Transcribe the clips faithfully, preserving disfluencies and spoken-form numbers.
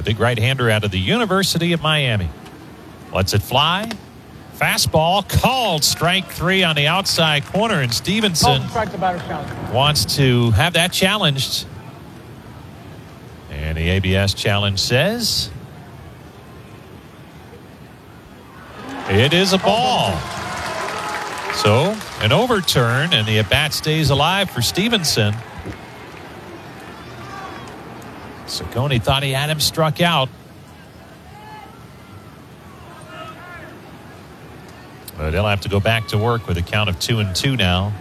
the big right-hander out of the University of Miami. Lets it fly. Fastball called strike three on the outside corner, and Stevenson wants to have that challenged. And the A B S challenge says it is a ball. So an overturn, and the at-bat stays alive for Stevenson. Ciccone thought he had him struck out. But they'll have to go back to work with a count of two and two now.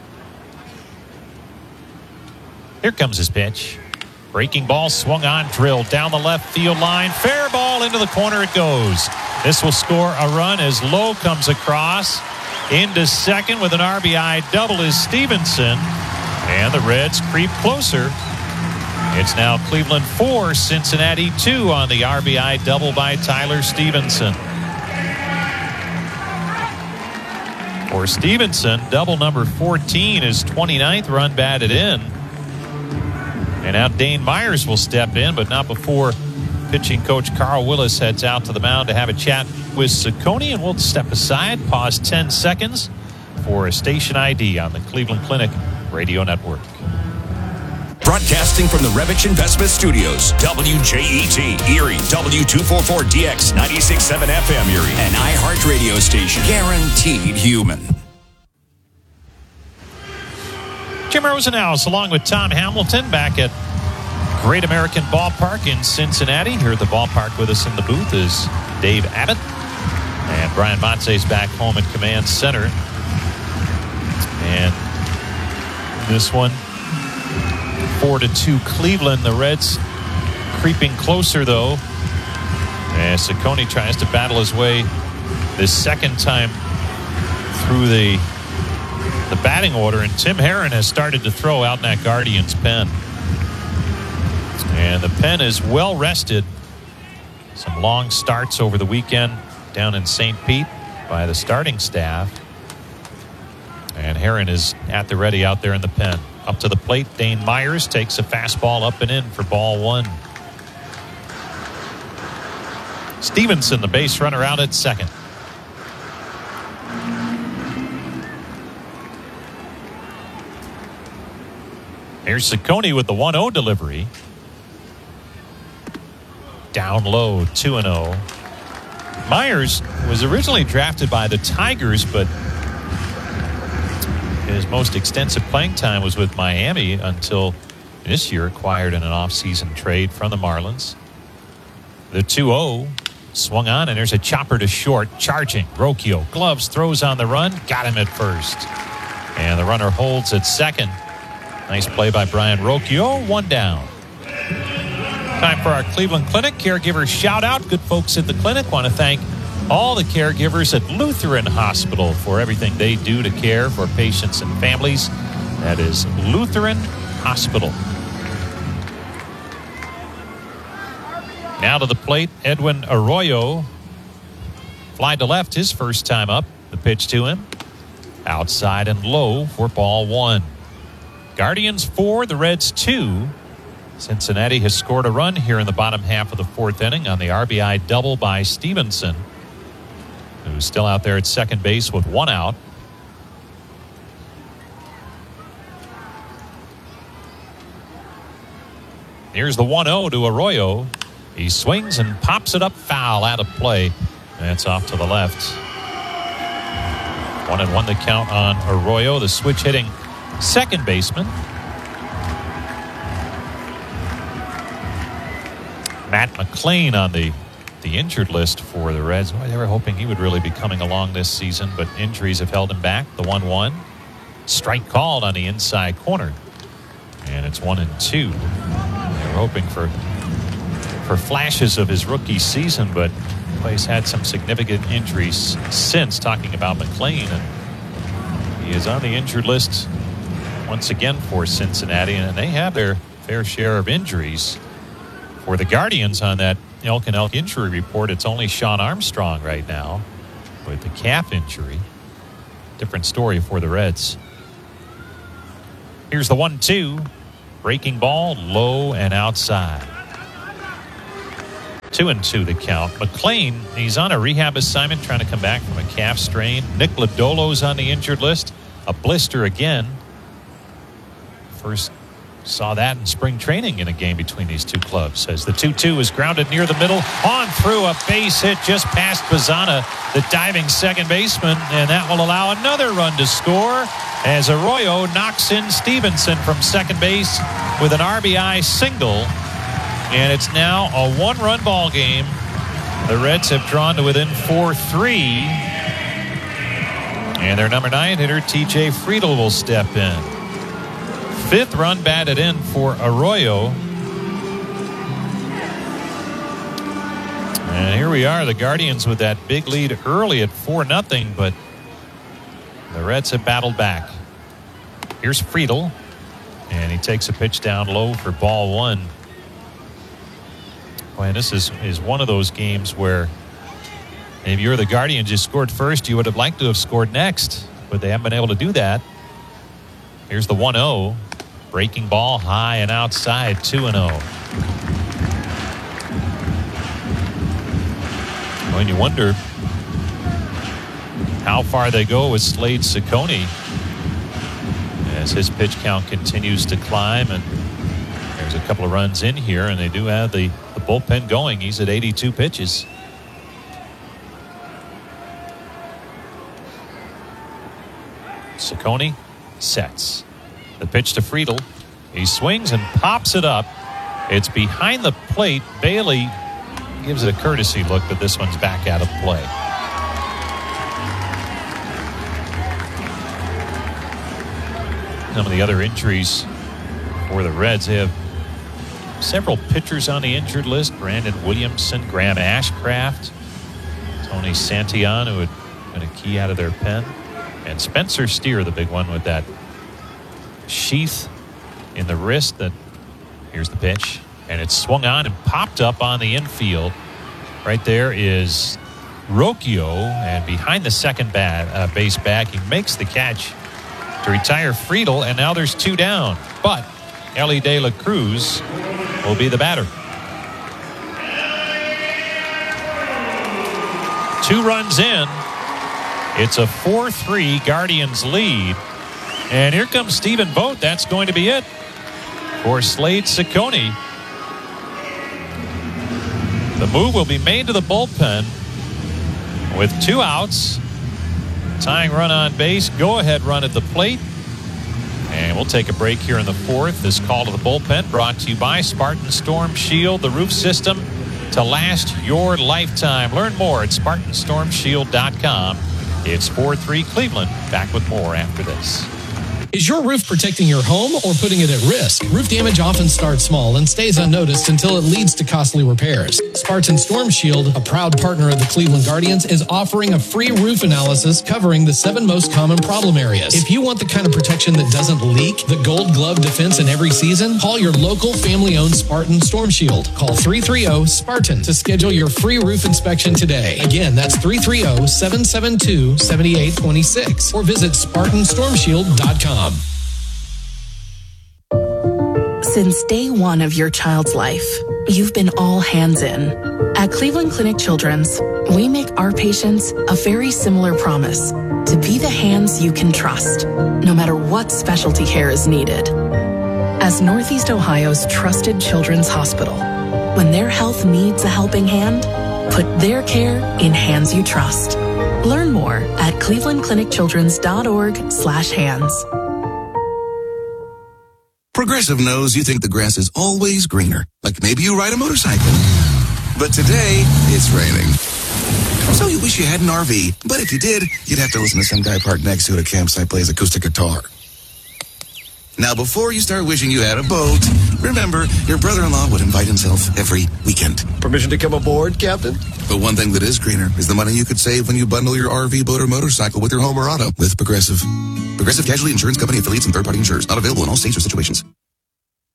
Here comes his pitch. Breaking ball swung on, drilled down the left field line. Fair ball into the corner it goes. This will score a run as Lowe comes across. Into second with an R B I double is Stevenson. And the Reds creep closer. It's now Cleveland four, Cincinnati two on the R B I double by Tyler Stevenson. For Stevenson, double number fourteen, is twenty-ninth run batted in. And now Dane Myers will step in, but not before pitching coach Carl Willis heads out to the mound to have a chat with Ciccone. And we'll step aside, pause ten seconds for a station I D on the Cleveland Clinic Radio Network. Broadcasting from the Revich Investment Studios, W J E T, Erie, W two forty-four D X, ninety-six point seven F M Erie, an iHeart radio station, guaranteed human. Jim Rosenhaus along with Tom Hamilton back at Great American Ballpark in Cincinnati. Here at the ballpark with us in the booth is Dave Abbott. And Brian Montse's back home at Command Center. And this one, four to two Cleveland. The Reds creeping closer though. And Ciccone tries to battle his way this second time through the the batting order, and Tim Herrin has started to throw out in that Guardians pen. And the pen is well rested. Some long starts over the weekend down in Saint Pete by the starting staff. And Herrin is at the ready out there in the pen. Up to the plate, Dane Myers takes a fastball up and in for ball one. Stevenson, the base runner, out at second. Here's Ciccone with the one oh delivery. Down low, two and oh. Myers was originally drafted by the Tigers, but his most extensive playing time was with Miami until this year acquired in an offseason trade from the Marlins. The two oh swung on, and there's a chopper to short, charging. Rocchio, gloves, throws on the run, got him at first. And the runner holds at second. Nice play by Brian Rocchio, one down. Time for our Cleveland Clinic caregiver shout out. Good folks at the clinic want to thank all the caregivers at Lutheran Hospital for everything they do to care for patients and families. That is Lutheran Hospital. Now to the plate, Edwin Arroyo. Fly to left his first time up. The pitch to him. Outside and low for ball one. Guardians four, the Reds two. Cincinnati has scored a run here in the bottom half of the fourth inning on the R B I double by Stevenson, who's still out there at second base with one out. Here's the one oh to Arroyo. He swings and pops it up foul out of play. That's off to the left. One and one the count on Arroyo, the switch hitting second baseman. Matt McLain on the, the injured list for the Reds. Well, they were hoping he would really be coming along this season, but injuries have held him back. The one one. Strike called on the inside corner. And it's one and two. They were hoping for, for flashes of his rookie season, but he's had some significant injuries since, talking about McLain. And he is on the injured list once again for Cincinnati, and they have their fair share of injuries. For the Guardians on that Elk and Elk injury report, it's only Sean Armstrong right now with the calf injury. Different story for the Reds. Here's the one two. Breaking ball, low and outside. Two and two the count. McLean, he's on a rehab assignment trying to come back from a calf strain. Nick Lodolo's on the injured list. A blister again. First saw that in spring training in a game between these two clubs. As the two two is grounded near the middle. On through a base hit just past Bazana, the diving second baseman. And that will allow another run to score as Arroyo knocks in Stevenson from second base with an R B I single. And it's now a one-run ball game. The Reds have drawn to within four three. And their number nine hitter, T J Friedl, will step in. Fifth run batted in for Arroyo. And here we are, the Guardians with that big lead early at four nothing, but the Reds have battled back. Here's Friedl, and he takes a pitch down low for ball one. Boy, this is, is one of those games where if you're the Guardians, you scored first, you would have liked to have scored next, but they haven't been able to do that. Here's the one oh. Breaking ball high and outside, two and oh. When you wonder how far they go with Slade Ciccone as his pitch count continues to climb, and there's a couple of runs in here, and they do have the, the bullpen going. He's at eighty-two pitches. Ciccone sets. The pitch to Friedl. He swings and pops it up. It's behind the plate. Bailey gives it a courtesy look, but this one's back out of play. Some of the other injuries for the Reds, they have several pitchers on the injured list. Brandon Williamson, Graham Ashcraft, Tony Santillan, who had been a key out of their pen, and Spencer Steer, the big one with that sheath in the wrist. That here's the pitch, and it's swung on and popped up on the infield. Right there is Rocchio, and behind the second bat, uh, base bag, he makes the catch to retire Friedl, and now there's two down. But Ellie De La Cruz will be the batter. Two runs in. It's a four three Guardians lead. And here comes Stephen Vogt. That's going to be it for Slade Ciccone. The move will be made to the bullpen with two outs. Tying run on base. Go-ahead run at the plate. And we'll take a break here in the fourth. This call to the bullpen brought to you by Spartan Storm Shield, the roof system to last your lifetime. Learn more at Spartan Storm Shield dot com. It's four three Cleveland. Back with more after this. Is your roof protecting your home or putting it at risk? Roof damage often starts small and stays unnoticed until it leads to costly repairs. Spartan Storm Shield, a proud partner of the Cleveland Guardians, is offering a free roof analysis covering the seven most common problem areas. If you want the kind of protection that doesn't leak, the gold glove defense in every season, call your local family-owned Spartan Storm Shield. Call three three zero SPARTAN to schedule your free roof inspection today. Again, that's three three zero, seven seven two, seven eight two six or visit Spartan Storm Shield dot com. Since day one of your child's life, you've been all hands in. At Cleveland Clinic Children's, we make our patients a very similar promise to be the hands you can trust, no matter what specialty care is needed. As Northeast Ohio's trusted children's hospital, when their health needs a helping hand, put their care in hands you trust. Learn more at cleveland clinic children's dot org slash hands. Progressive knows you think the grass is always greener, like maybe you ride a motorcycle. But today, it's raining. So you wish you had an R V, but if you did, you'd have to listen to some guy parked next to it at a campsite plays acoustic guitar. Now, before you start wishing you had a boat, remember, your brother-in-law would invite himself every weekend. Permission to come aboard, Captain? But one thing that is greener is the money you could save when you bundle your R V, boat, or motorcycle with your home or auto with Progressive. Progressive Casualty Insurance Company affiliates and third-party insurers. Not available in all states or situations.